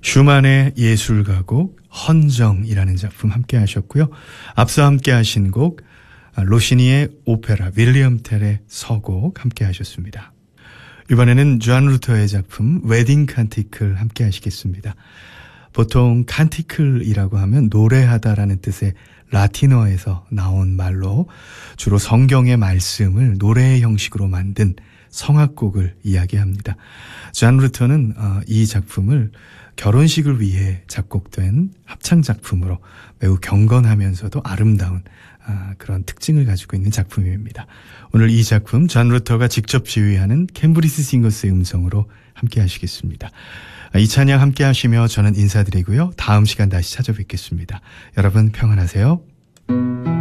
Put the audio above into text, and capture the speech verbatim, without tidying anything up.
슈만의 예술가곡 헌정이라는 작품 함께 하셨고요. 앞서 함께 하신 곡 로시니의 오페라 윌리엄 텔의 서곡 함께 하셨습니다. 이번에는 존 루터의 작품 웨딩 칸티클 함께 하시겠습니다. 보통 칸티클이라고 하면 노래하다라는 뜻의 라틴어에서 나온 말로 주로 성경의 말씀을 노래의 형식으로 만든 성악곡을 이야기합니다. 존 루터는 이 작품을 결혼식을 위해 작곡된 합창작품으로 매우 경건하면서도 아름다운 그런 특징을 가지고 있는 작품입니다. 오늘 이 작품 존 루터가 직접 지휘하는 캠브리지 싱어스의 음성으로 함께 하시겠습니다. 이 찬양 함께 하시며 저는 인사드리고요. 다음 시간 다시 찾아뵙겠습니다. 여러분 평안하세요.